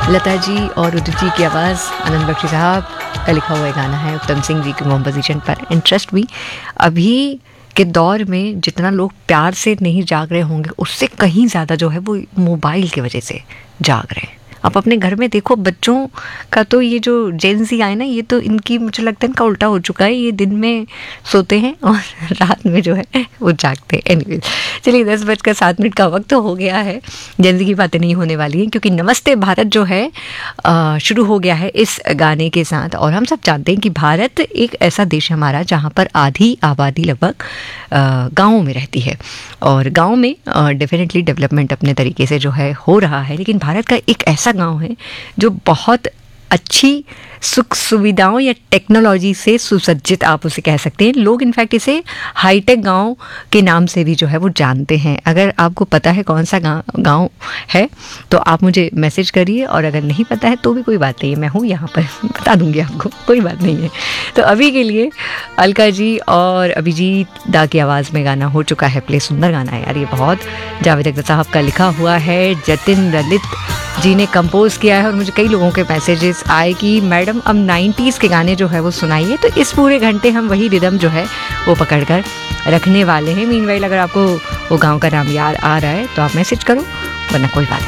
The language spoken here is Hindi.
लता जी और उदित जी की आवाज़, आनंद बख्शी साहब का लिखा हुआ गाना है उत्तम सिंह जी की कंपोजिशन पर। इंटरेस्ट भी अभी के दौर में जितना लोग प्यार से नहीं जाग रहे होंगे उससे कहीं ज़्यादा जो है वो मोबाइल की वजह से जाग रहे हैं। आप अपने घर में देखो, बच्चों का तो ये जो जेन ज़ी आए ना, ये तो इनकी मुझे लगता है इनका उल्टा हो चुका है। ये दिन में सोते हैं और रात में जो है वो जागते हैं। एनीवेज, चलिए 10:07 का वक्त तो हो गया है। जेन ज़ी की बातें नहीं होने वाली हैं क्योंकि नमस्ते भारत जो है शुरू हो गया है इस गाने के साथ। और हम सब जानते हैं कि भारत एक ऐसा देश है हमारा जहाँ पर आधी आबादी लगभग गाँवों में रहती है और गाँव में डेफिनेटली डेवलपमेंट अपने तरीके से जो है हो रहा है। लेकिन भारत का एक ऐसा गांव है जो बहुत अच्छी सुख सुविधाओं या टेक्नोलॉजी से सुसज्जित आप उसे कह सकते हैं। लोग इनफैक्ट इसे हाईटेक गांव के नाम से भी जो है वो जानते हैं। अगर आपको पता है कौन सा गांव है तो आप मुझे मैसेज करिए, और अगर नहीं पता है तो भी कोई बात नहीं है, मैं हूँ यहाँ पर, बता दूंगी आपको, कोई बात नहीं है। तो अभी के लिए अलका जी और अभिजीत दा की आवाज़ में गाना हो चुका है प्ले। सुंदर गाना है यार ये, बहुत जावेद अख्तर साहब का लिखा हुआ है, जतिन ललित जी ने कंपोज किया है। और मुझे कई लोगों के मैसेजेस आए कि मैडम अब 90s के गाने जो है वो सुनाइए। तो इस पूरे घंटे हम वही रिदम जो है वो पकड़ कर रखने वाले हैं। मीनवाइल अगर आपको वो गांव का नाम याद आ रहा है तो आप मैसेज करो, वरना कोई बात